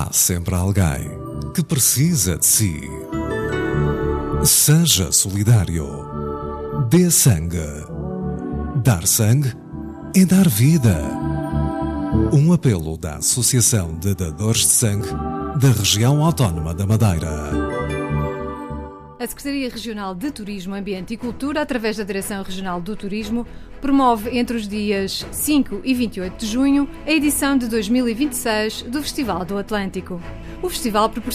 Há sempre alguém que precisa de si. Seja solidário. Dê sangue. Dar sangue é dar vida. Um apelo da Associação de Dadores de Sangue da Região Autónoma da Madeira. A Secretaria Regional de Turismo, Ambiente e Cultura, através da Direção Regional do Turismo, promove entre os dias 5 e 28 de junho a edição de 2026 do Festival do Atlântico. O festival proporciona